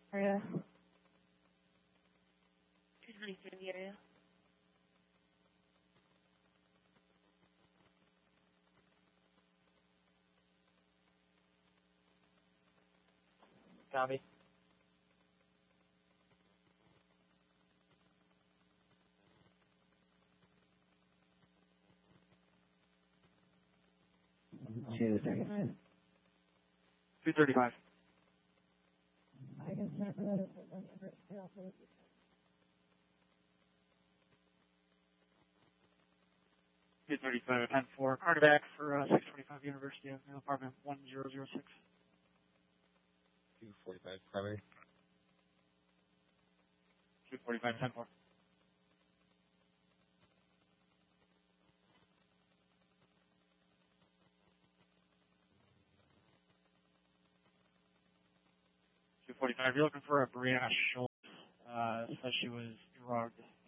area. 223 in the area. Copy. Two 35. 235. I can start with it. 235, 10-4. Cardiac for 645 University Avenue, apartment 1006. 245 primary. 245, 10-4. You're looking for a Brianna Schultz. Says she was drugged.